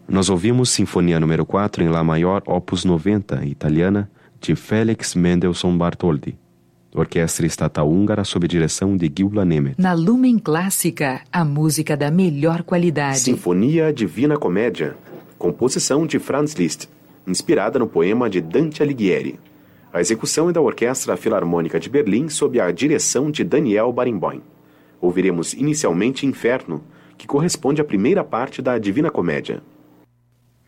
Nós ouvimos Sinfonia número 4 em Lá maior, opus 90, italiana, de Felix Mendelssohn Bartholdy. Orquestra Estatal Húngara sob direção de Gyula Nemeth. Na Lumen Clássica, a música da melhor qualidade. Sinfonia Divina Comédia, composição de Franz Liszt, inspirada no poema de Dante Alighieri. A execução é da Orquestra Filarmônica de Berlim sob a direção de Daniel Barenboim. Ouviremos inicialmente Inferno, que corresponde à primeira parte da Divina Comédia.